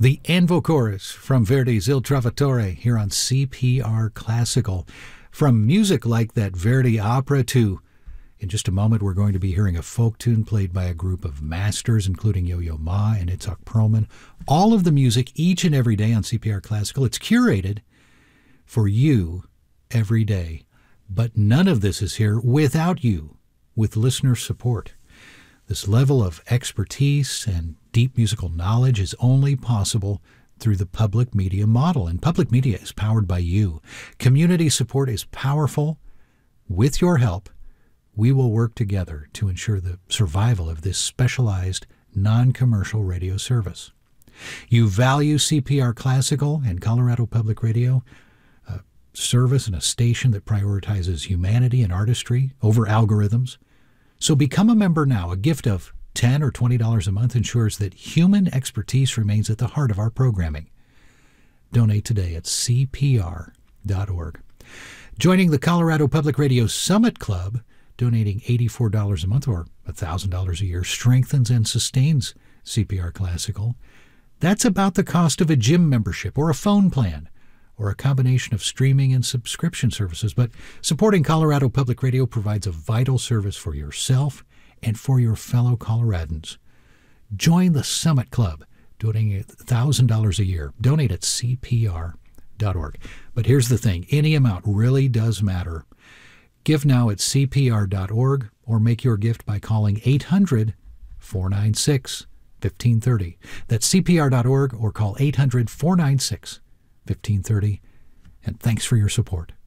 The Anvil Chorus from Verdi's Il Trovatore here on CPR Classical. From music like that Verdi opera to, in just a moment, we're going to be hearing a folk tune played by a group of masters, including Yo-Yo Ma and Itzhak Perlman. All of the music each and every day on CPR Classical. It's curated for you every day. But none of this is here without you, with listener support. This level of expertise and deep musical knowledge is only possible through the public media model, and public media is powered by you. Community support is powerful. With your help, we will work together to ensure the survival of this specialized, non-commercial radio service. You value CPR Classical and Colorado Public Radio, a service and a station that prioritizes humanity and artistry over algorithms. So become a member now. A gift of $10 or $20 a month ensures that human expertise remains at the heart of our programming. Donate today at cpr.org. Joining the Colorado Public Radio Summit Club, donating $84 a month or $1,000 a year strengthens and sustains CPR Classical. That's about the cost of a gym membership or a phone plan or a combination of streaming and subscription services. But supporting Colorado Public Radio provides a vital service for yourself and for your fellow Coloradans. Join the Summit Club, donating $1,000 a year. Donate at cpr.org. But here's the thing. Any amount really does matter. Give now at cpr.org or make your gift by calling 800-496-1530. That's cpr.org or call 800-496-1530. And thanks for your support.